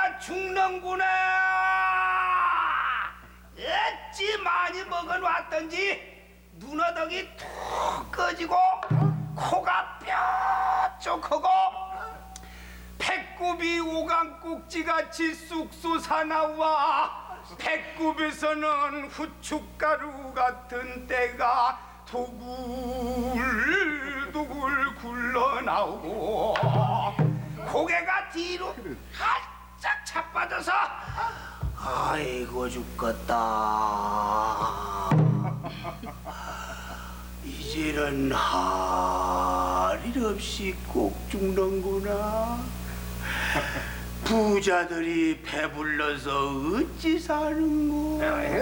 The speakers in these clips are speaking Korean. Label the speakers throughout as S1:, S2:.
S1: 내가 죽는구나. 어찌 많이 먹어놨던지 눈어덕이 툭 꺼지고 코가 뾰족하고 배꼽이 오강꼭지같이 쑥쑥 사나와 배꼽에서는 후춧가루 같은 때가 도굴도굴 굴러나오고 고개가 뒤로 활짝 자빠져서 아이고 죽겠다. 이제는 할 일 없이 꼭 죽는구나. 부자들이 배불러서 어찌 사는고.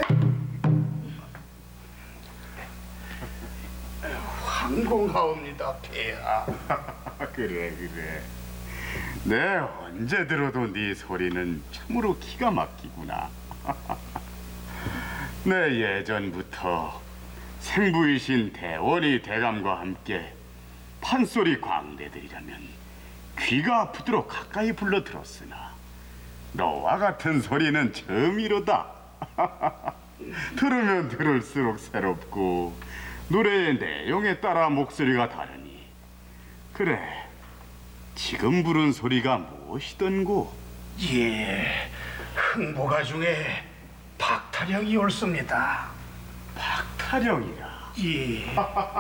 S1: 황공하옵니다, 폐하.
S2: 그래. 내 언제 들어도 네 소리는 참으로 기가 막히구나. 내 예전부터 생부이신 대원이 대감과 함께 판소리 광대들이라면 귀가 아프도록 가까이 불러 들었으나 너와 같은 소리는 처음이로다. 들으면 들을수록 새롭고 노래의 내용에 따라 목소리가 다르니 그래, 지금 부른 소리가 무엇이던고?
S1: 예, 흥보가 중에 박타령이 옳습니다.
S2: 박타령이라.
S1: 예.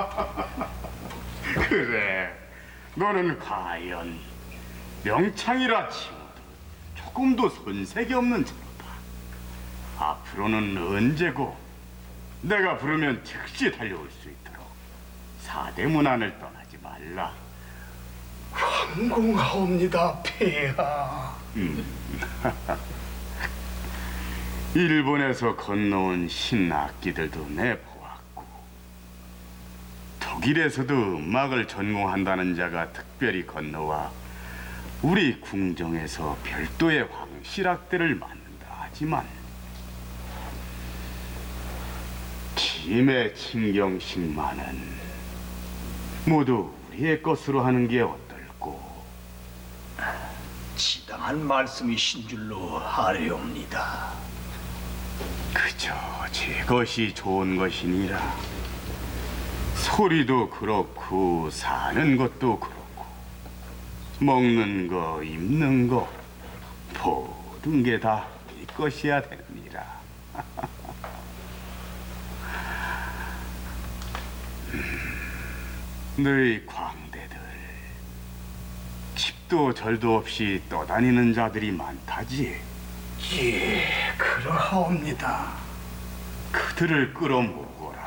S2: 그래, 너는 과연 명창이라 치고도 조금도 손색이 없는 자로다. 앞으로는 언제고 내가 부르면 즉시 달려올 수 있도록 사대문 안을 떠나지 말라.
S1: 황공하옵니다, 폐하.
S2: 일본에서 건너온 신악기들도 내보았고 독일에서도 음악을 전공한다는 자가 특별히 건너와 우리 궁정에서 별도의 황실악대를 만든다 하지만 김의 친경식만은 모두 우리의 것으로 하는 게 어떨꼬?
S1: 지당한 말씀이신 줄로 아뢰옵니다.
S2: 그저 제 것이 좋은 것이니라. 소리도 그렇고 사는 것도 그렇고 먹는 거 입는 거 모든 게 다 네 것이야 되느니라. 너희 광대들 집도 절도 없이 떠다니는 자들이 많다지.
S1: 예, 그러하옵니다.
S2: 그들을 끌어모으거라.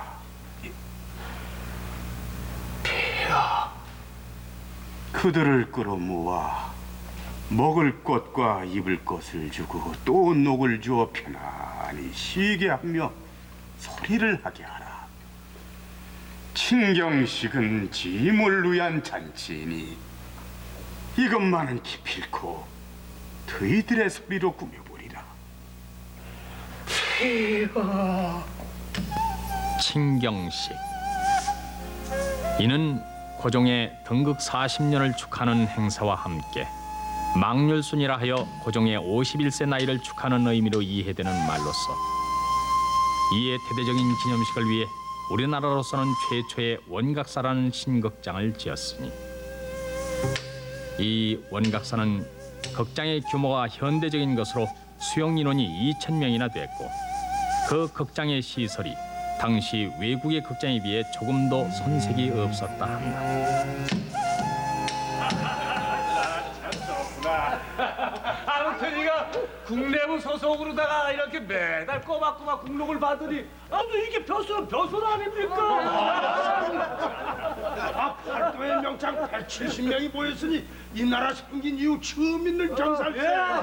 S1: 폐하.
S2: 그들을 끌어모아 먹을 것과 입을 것을 주고 또 녹을 주어 편안히 쉬게 하며 소리를 하게 하라. 친경식은 짐을 위한 잔치이니 이것만은 기필코 너희들의 소리로 꾸며보리라.
S1: 폐하.
S3: 친경식. 이는 고종의 등극 40년을 축하하는 행사와 함께 망률순이라 하여 고종의 51세 나이를 축하하는 의미로 이해되는 말로서 이에 대대적인 기념식을 위해 우리나라로서는 최초의 원각사라는 신극장을 지었으니 이 원각사는 극장의 규모가 현대적인 것으로 수용 인원이 2,000명이나 됐고 그 극장의 시설이 당시 외국의 극장에 비해 조금도 손색이 없었다 한다.
S4: 아무튼 이가 국내부 소속으로다가 이렇게 매달 꼬박꼬박 국록을 받으니 아무튼 이게 벼슬 아닙니까?
S1: 팔도의 명창 170명이 모였으니 이 나라 생긴 이후 처음 있는 경살세.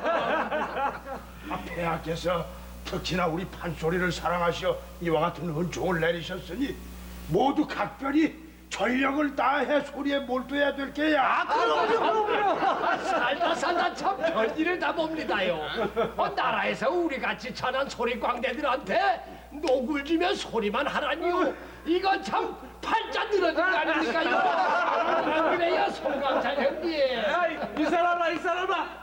S1: 폐하께서 특히나 우리 판소리를 사랑하시어 이와 같은 은총을 내리셨으니 모두 각별히 전력을 다해 소리에 몰두해야 될 게야.
S4: 그럼요. 살다 참 별일을 다 봅니다요. 나라에서 우리같이 천한 소리 광대들한테 녹을 주면 소리만 하라니요. 이건 참 팔자 늘어진 거 아닙니까요? 안 그래요, 송강찬 형님? 이 사람아